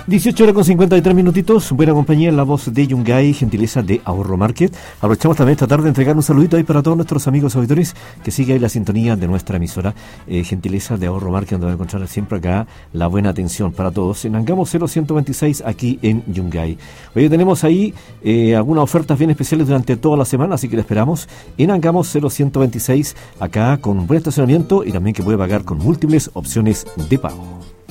18 horas con 53 minutitos, buena compañía en la voz de Yungay, gentileza de Ahorro Market. Aprovechamos también esta tarde de entregar un saludito ahí para todos nuestros amigos auditores que sigue ahí la sintonía de nuestra emisora, gentileza de Ahorro Market, donde va a encontrar siempre acá la buena atención para todos. En Angamos 0126 aquí en Yungay. Hoy tenemos ahí algunas ofertas bien especiales durante toda la semana, así que le esperamos en Angamos 0126 acá con buen estacionamiento y también que puede pagar con múltiples opciones de pago.